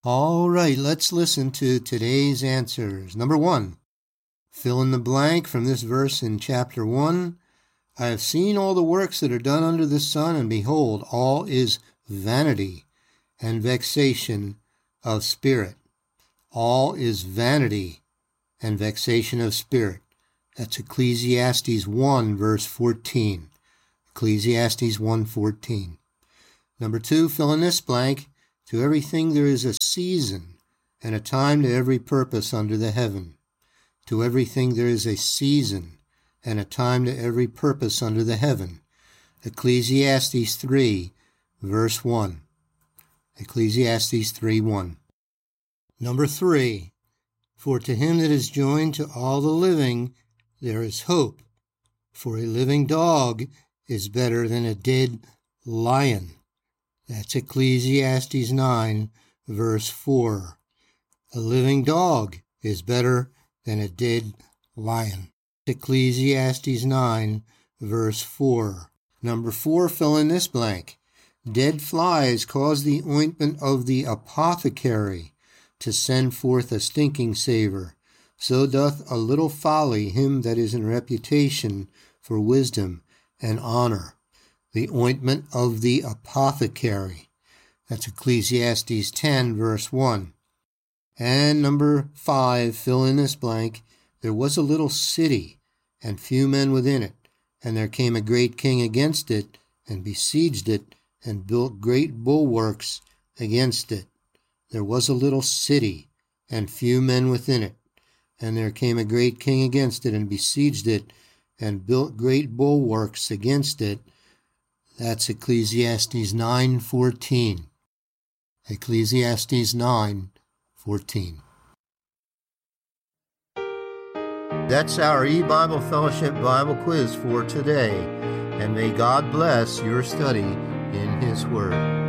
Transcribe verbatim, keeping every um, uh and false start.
All right, let's listen to today's answers. Number one, fill in the blank from this verse in chapter one. I have seen all the works that are done under the sun, and behold, all is vanity and vexation of spirit. All is vanity and vexation of spirit. That's Ecclesiastes one, verse fourteen. Ecclesiastes one fourteen. Number two, fill in this blank. To everything there is a season, and a time to every purpose under the heaven. To everything there is a season, and a time to every purpose under the heaven. Ecclesiastes three, verse one. Ecclesiastes three, one. Number three, for to him that is joined to all the living, there is hope. For a living dog is better than a dead lion. That's Ecclesiastes nine, verse four. A living dog is better than a dead lion. Ecclesiastes nine, verse four. Number four, fill in this blank. Dead flies cause the ointment of the apothecary to send forth a stinking savour. So doth a little folly him that is in reputation for wisdom and honour. The ointment of the apothecary. That's Ecclesiastes ten, verse one. And number five, fill in this blank. There was a little city, and few men within it, and there came a great king against it, and besieged it, and built great bulwarks against it. There was a little city, and few men within it, and there came a great king against it, and besieged it, and built great bulwarks against it. That's Ecclesiastes nine fourteen. Ecclesiastes nine fourteen. That's our E-Bible Fellowship Bible quiz for today, and may God bless your study in His Word.